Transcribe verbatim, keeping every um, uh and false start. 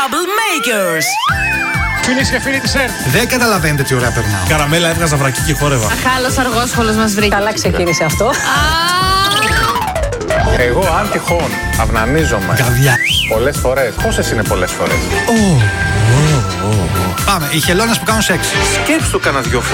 Troublemakers. Φίλες και φίλοι της ΕΡΤ. Δεν καταλαβαίνετε τι ωραία περνάω. Καραμέλα έβγαζα βρακί και χόρευα. Χάλος αργόσχολος μας βρήκε. Καλά ξεκίνησε αυτό. Εγώ αν τυχόν αυνανίζομαι Καβιά. πολλές φορές. Πόσες είναι πολλές φορές? Πάμε, οι χελώνες που κάνουν σεξ. Σκέψου κανένα δυο φορές.